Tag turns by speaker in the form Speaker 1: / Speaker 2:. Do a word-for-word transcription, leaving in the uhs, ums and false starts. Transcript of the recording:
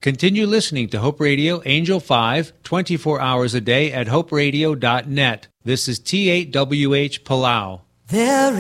Speaker 1: Continue listening to Hope Radio Angel five, twenty-four hours a day at hope radio dot net. This is T eight W H Palau.
Speaker 2: There